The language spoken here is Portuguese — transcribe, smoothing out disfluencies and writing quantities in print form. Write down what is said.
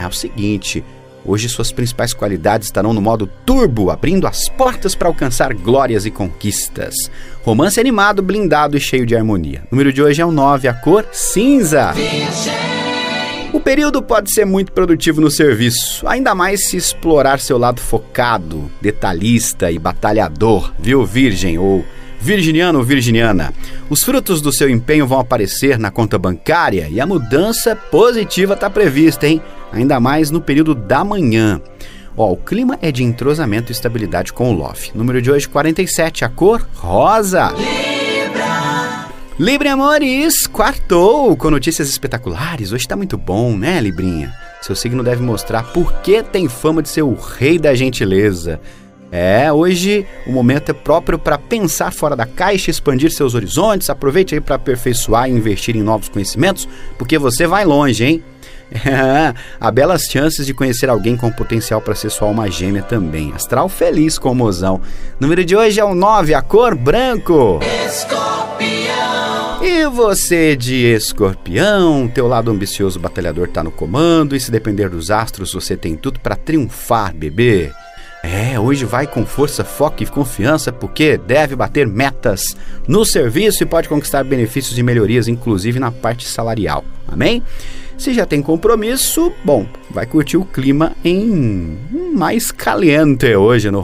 o seguinte, hoje suas principais qualidades estarão no modo turbo, abrindo as portas para alcançar glórias e conquistas. Romance animado, blindado e cheio de harmonia. O número de hoje é o 9, a cor cinza. O período pode ser muito produtivo no serviço, ainda mais se explorar seu lado focado, detalhista e batalhador, viu, Virgem ou virginiano ou virginiana? Os frutos do seu empenho vão aparecer na conta bancária e a mudança positiva está prevista, hein? Ainda mais no período da manhã. O clima é de entrosamento e estabilidade com o Love. Número de hoje, 47, a cor rosa. Libra, amores, quartou com notícias espetaculares. Hoje tá muito bom, né, Librinha? Seu signo deve mostrar por que tem fama de ser o rei da gentileza. Hoje o momento é próprio para pensar fora da caixa, expandir seus horizontes. Aproveite aí para aperfeiçoar e investir em novos conhecimentos, porque você vai longe, hein? Há belas chances de conhecer alguém com potencial para ser sua alma gêmea também. Astral feliz com o mozão. Número de hoje é o 9, a cor branco. E você de Escorpião, teu lado ambicioso batalhador tá no comando, e se depender dos astros você tem tudo para triunfar, bebê. Hoje vai com força, foco e confiança, porque deve bater metas no serviço e pode conquistar benefícios e melhorias, inclusive na parte salarial. Amém? Se já tem compromisso, bom, vai curtir o clima em mais caliente hoje no